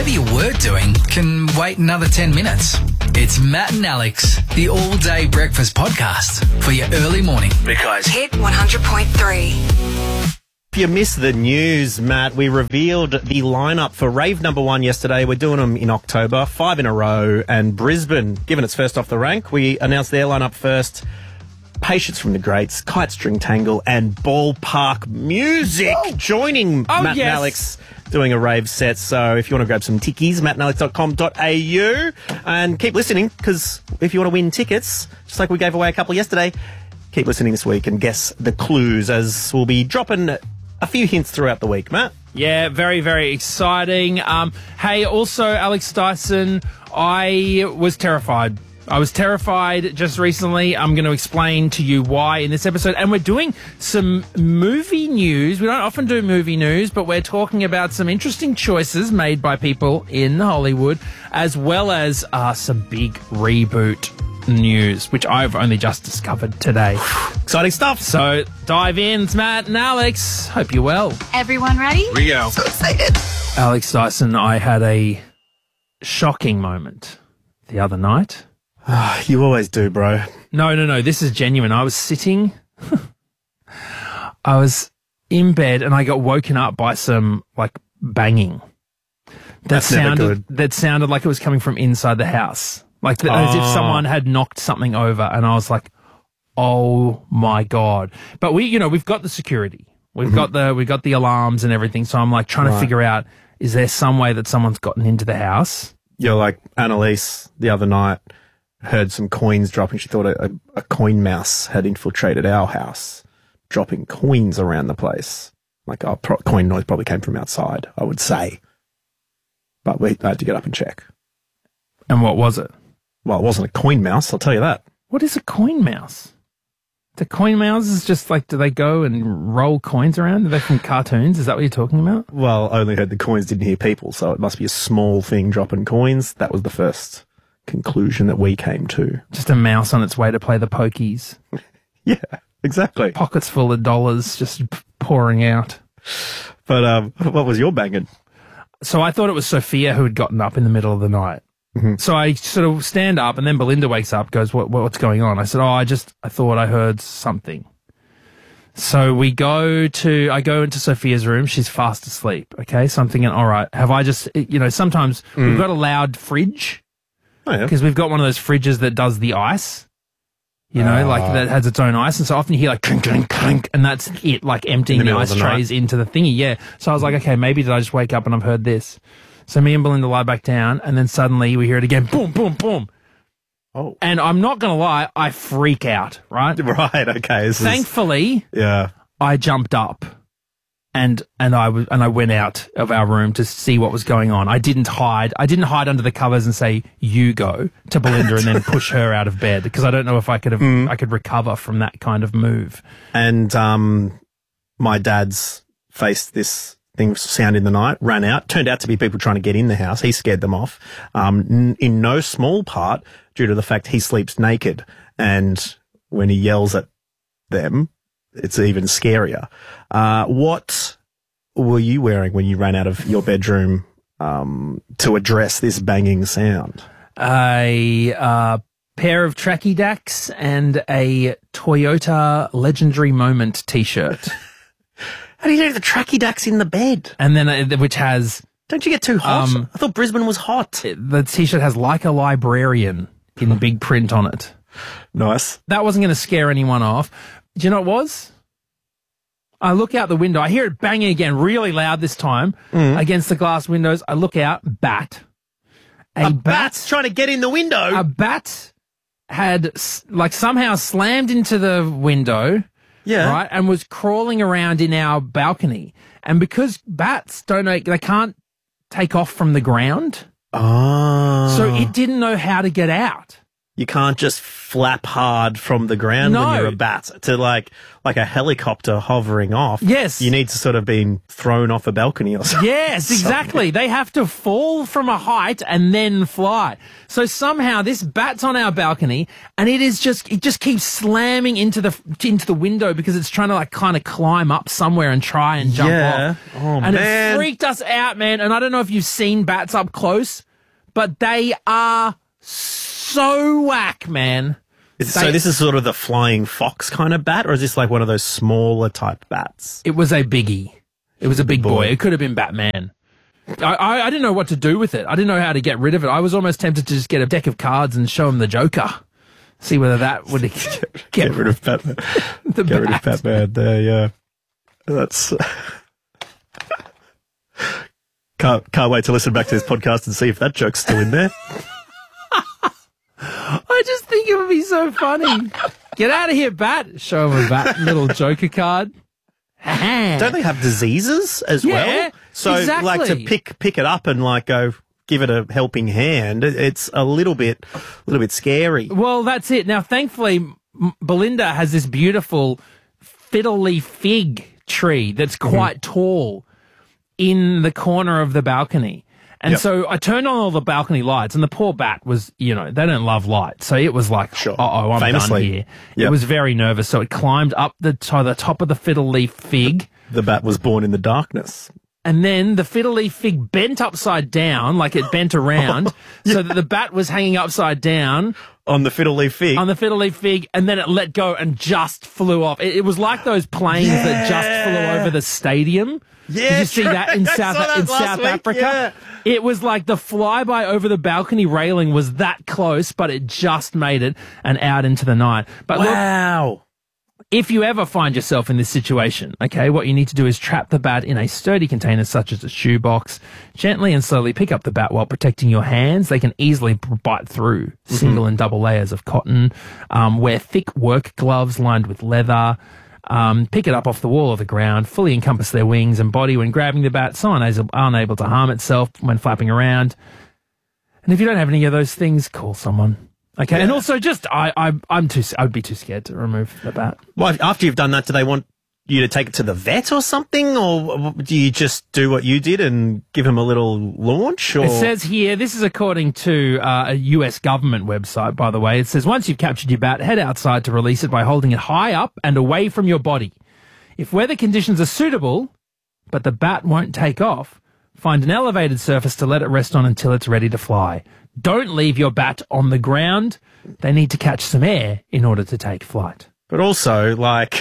whatever you were doing can wait another 10 minutes. It's Matt and Alex, the all-day breakfast podcast for your early morning. Because Hit 100.3. If you missed the news, Matt, we revealed the lineup for Rave number 1 yesterday. We're doing them in October, 5 in a row, and Brisbane, given it's first off the rank, we announced their lineup first. Patience from the Greats, Kite String Tangle, and Ballpark Music joining Matt and Alex doing a rave set. So if you want to grab some tickies, mattandalex.com.au, and keep listening, because if you want to win tickets, just like we gave away a couple yesterday, keep listening this week and guess the clues, as we'll be dropping a few hints throughout the week, Matt. Yeah, very, very exciting. Hey, also, Alex Dyson, I was terrified. I was terrified just recently. I'm going to explain to you why in this episode. And we're doing some movie news. We don't often do movie news, but we're talking about some interesting choices made by people in Hollywood, as well as some big reboot news, which I've only just discovered today. Exciting stuff. So dive in. It's Matt and Alex. Hope you're well. Everyone ready? Here we go. So excited. Alex Dyson, I had a shocking moment the other night. You always do, bro. No. This is genuine. I was sitting, I was in bed, and I got woken up by some, banging. That's never good. That sounded like it was coming from inside the house. As if someone had knocked something over, and I was like, oh my God. But we've got the security. We've got the alarms and everything, so I'm trying to figure out, is there some way that someone's gotten into the house? You're like Annalise the other night. Heard some coins dropping. She thought a coin mouse had infiltrated our house, dropping coins around the place. Coin noise probably came from outside, I would say. But we had to get up and check. And what was it? Well, it wasn't a coin mouse, I'll tell you that. What is a coin mouse? The coin mouse is just do they go and roll coins around? Are they from cartoons? Is that what you're talking about? Well, I only heard the coins, didn't hear people, so it must be a small thing dropping coins. That was the first conclusion that we came to. Just a mouse on its way to play the pokies. Yeah, exactly. Pockets full of dollars just pouring out. But what was your banging? So I thought it was Sophia who had gotten up in the middle of the night. Mm-hmm. So I sort of stand up, and then Belinda wakes up, goes, what's going on? I said, I thought I heard something. So I go into Sophia's room. She's fast asleep. Okay. So I'm thinking, all right, have I just, sometimes we've got a loud fridge. Oh, yeah. Because we've got one of those fridges that does the ice, that has its own ice. And so often you hear clink, clink, clink, and that's it, emptying the ice trays into the thingy. Yeah. So I was like, okay, maybe did I just wake up and I've heard this? So me and Belinda lie back down, and then suddenly we hear it again. Boom, boom, boom. Oh. And I'm not going to lie, I freak out, right? Right, okay. Thankfully, I jumped up. And I went out of our room to see what was going on. I didn't hide under the covers and say, you go, to Belinda and then push her out of bed, because I don't know if I could recover from that kind of move. And my dad's faced this thing, sound in the night, ran out. Turned out to be people trying to get in the house. He scared them off, in no small part due to the fact he sleeps naked. And when he yells at them, it's even scarier. What were you wearing when you ran out of your bedroom to address this banging sound? A pair of Tracky Dacks and a Toyota Legendary Moment T-shirt. How do you leave the Tracky Dacks in the bed? And then, which has... Don't you get too hot? I thought Brisbane was hot. The T-shirt has "Like a Librarian" in big print on it. Nice. That wasn't going to scare anyone off. Do you know what it was? I look out the window. I hear it banging again, really loud this time, against the glass windows. I look out, bat. A bat's trying to get in the window? A bat had, somehow slammed into the window, right, and was crawling around in our balcony. And because bats they can't take off from the ground, so it didn't know how to get out. You can't just flap hard from the ground No. when you're a bat to like a helicopter hovering off. Yes. You need to sort of be thrown off a balcony or something. Yes, exactly. They have to fall from a height and then fly. So somehow this bat's on our balcony and it just keeps slamming into the window because it's trying to like kind of climb up somewhere and try and jump Yeah. off. Oh, and man. it freaked us out, man. And I don't know if you've seen bats up close, but they are so whack, man. So this is sort of the flying fox kind of bat, or is this like one of those smaller type bats? It was a biggie. It was a big boy. boy. It could have been Batman. I didn't know what to do with it. I didn't know how to get rid of it. I was almost tempted to just get a deck of cards and show him the Joker. See whether that would Get rid of Batman. the Get rid bat. of Batman there, yeah. That's... Can't wait to listen back to this podcast and see if that joke's still in there. I just think it would be so funny. Get out of here, Bat. Show him a bat little Joker card. Don't they have diseases as Yeah, well? So, exactly. like, to pick it up and, like, go give it a helping hand, it's a little bit scary. Well, that's it. Now, thankfully, Belinda has this beautiful fiddly fig tree that's quite tall in the corner of the balcony. And Yep. so I turned on all the balcony lights, and the poor bat was, they don't love light. So it was like, Sure. uh-oh, I'm Famously. done here. It Yep. was very nervous. So it climbed up to the top of the fiddle leaf fig. The bat was born in the darkness. And then the fiddle leaf fig bent upside down, like it bent around, so that the bat was hanging upside down On the fiddle leaf fig. on the fiddle leaf fig, and then it let go and just flew off. It was like those planes that just flew over the stadium. Yeah, Did you see true. that in I saw that last South week, Africa? yeah. It was like the flyby over the balcony railing was that close, but it just made it and out into the night. But look, Wow. if you ever find yourself in this situation, okay, what you need to do is trap the bat in a sturdy container such as a shoebox. Gently and slowly pick up the bat while protecting your hands. They can easily bite through single and double layers of cotton. Wear thick work gloves lined with leather. Pick it up off the wall or the ground. Fully encompass their wings and body when grabbing the bat so unable to harm itself when flapping around. And if you don't have any of those things, call someone. Okay, and also I'd be too scared to remove the bat. Well, after you've done that, do they want you to take it to the vet or something? Or do you just do what you did and give him a little launch? Or? It says here, this is according to a US government website, by the way. It says, once you've captured your bat, head outside to release it by holding it high up and away from your body. If weather conditions are suitable, but the bat won't take off, find an elevated surface to let it rest on until it's ready to fly. Don't leave your bat on the ground. They need to catch some air in order to take flight. But also, like,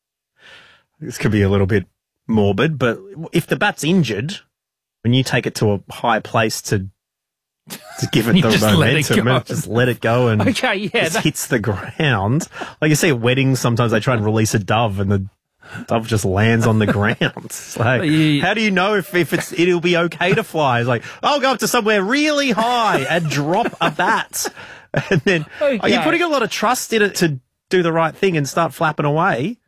this could be a little bit morbid, but if the bat's injured, when you take it to a high place to give it You the just let it momentum, go. just let it go and Okay, yeah. just hits the ground. Like you see at weddings, sometimes they try and release a dove and the dove just lands on the ground. It's like, Yeah. how do you know if it'll be okay to fly? It's like, I'll go up to somewhere really high and drop a bat. And then, are you Okay. putting a lot of trust in it to do the right thing and start flapping away?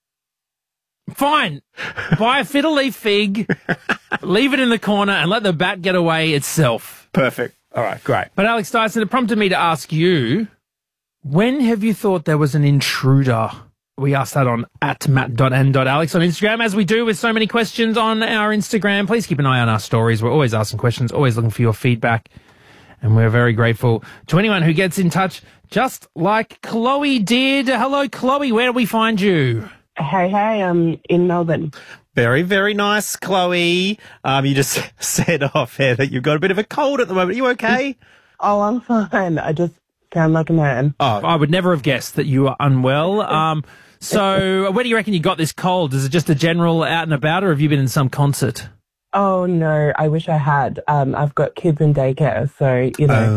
Fine. Buy a fiddle leaf fig, leave it in the corner, and let the bat get away itself. Perfect. All right, great. But Alex Dyson, it prompted me to ask you, when have you thought there was an intruder? We asked that on @matt.n.alex on Instagram, as we do with so many questions on our Instagram. Please keep an eye on our stories. We're always asking questions, always looking for your feedback. And we're very grateful to anyone who gets in touch, just like Chloe did. Hello, Chloe. Where do we find you? Hey, I'm in Melbourne. Very, very nice, Chloe. You just said off air that you've got a bit of a cold at the moment. Are you okay? Oh, I'm fine. I just sound like a man. Oh, I would never have guessed that you were unwell. So where do you reckon you got this cold? Is it just a general out and about, or have you been in some concert? Oh, no, I wish I had. I've got kids in daycare, so,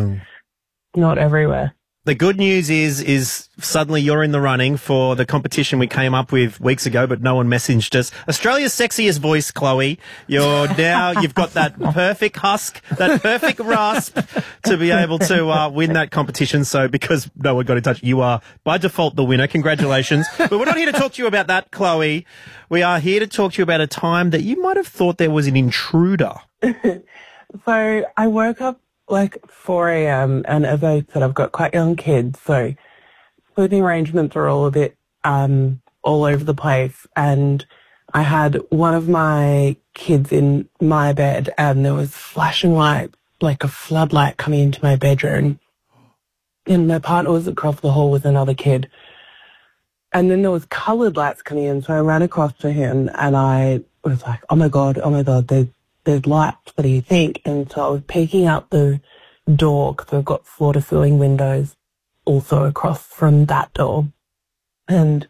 not everywhere. the good news is suddenly you're in the running for the competition we came up with weeks ago, but no one messaged us. Australia's sexiest voice, Chloe. You've got that perfect husk, that perfect rasp to be able to win that competition. So because no one got in touch, you are by default the winner. Congratulations. But we're not here to talk to you about that, Chloe. We are here to talk to you about a time that you might have thought there was an intruder. So I woke up like 4 a.m. and as I said, I've got quite young kids, so sleeping arrangements are all a bit all over the place. And I had one of my kids in my bed and there was flashing light, like a floodlight coming into my bedroom. And my partner was across the hall with another kid. And then there was coloured lights coming in, so I ran across to him and I was like, oh my God, there's lights, what do you think? And so I was peeking out the door because I've got floor-to-ceiling windows also across from that door. And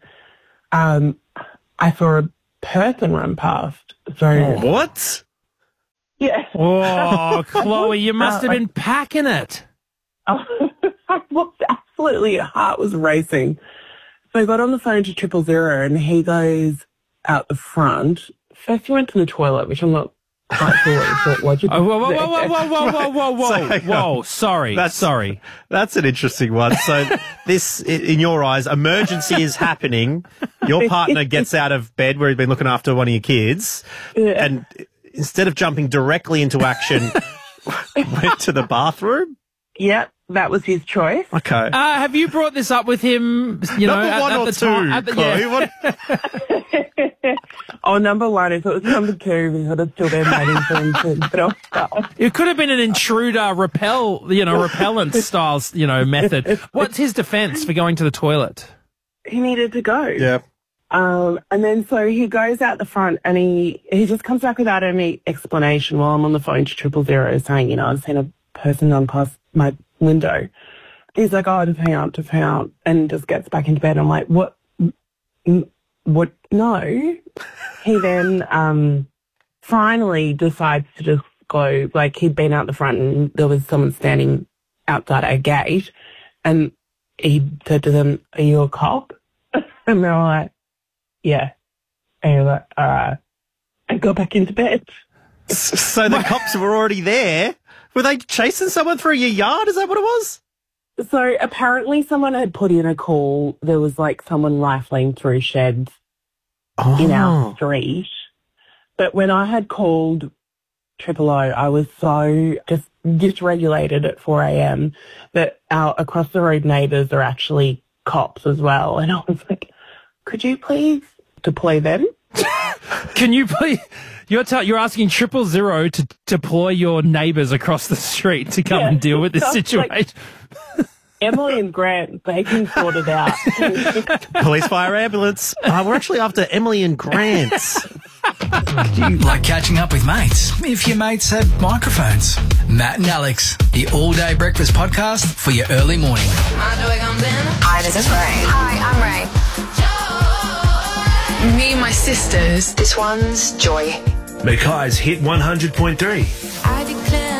I saw a person run past. So What? yeah. Oh, Chloe, you must have been packing it. I looked absolutely, your heart was racing. So I got on the phone to 000 and he goes out the front. First he went to the toilet, which I'm not quite sure what he thought. What'd you do? Whoa. Sorry. That's an interesting one. So this, in your eyes, emergency is happening. Your partner gets out of bed where he's been looking after one of your kids. Yeah. And instead of jumping directly into action, went to the bathroom? Yep, that was his choice. Okay. Have you brought this up with him? You know, Number one at or the two, time? Chloe? Yeah. Oh, number one. If it was number two, we would have still been waiting for him to get off that one. It could have been an intruder repellent style, method. What's his defense for going to the toilet? He needed to go. Yeah. And then so he goes out the front and he just comes back without any explanation while I'm on the phone to 000 saying, I've seen a person run past my window. He's like, oh, just hang out, and just gets back into bed. I'm like, what? No. He then finally decides to just go, like he'd been out the front and there was someone standing outside a gate and he said to them, are you a cop? And they were like, yeah. And he was like, all right. And got back into bed. So the cops were already there. Were they chasing someone through your yard? Is that what it was? So apparently someone had put in a call. There was like someone rifling through sheds in our street. But when I had called 000, I was so just dysregulated at 4 a.m. that our across the road neighbours are actually cops as well. And I was like, could you please deploy them? Can you please? You're asking 000 to deploy your neighbours across the street to come and deal with this situation. Like, Emily and Grant, they can sort it out. Police, fire, ambulance. We're actually after Emily and Grant. Like catching up with mates, if your mates had microphones. Matt and Alex, the all-day breakfast podcast for your early morning. Hi, this is Ray. Hi, I'm Ray. Me and my sisters. This one's Joy. Mackay's Hit 100.3. I declare